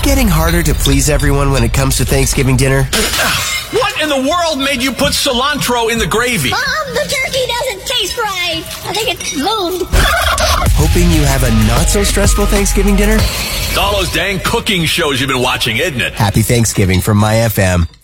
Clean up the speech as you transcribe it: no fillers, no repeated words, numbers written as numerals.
getting harder to please everyone when it comes to Thanksgiving dinner? What in the world made you put cilantro in the gravy? The turkey doesn't taste right. I think it's moved. Hoping you have a not-so-stressful Thanksgiving dinner? It's all those dang cooking shows you've been watching, isn't it? Happy Thanksgiving from My FM.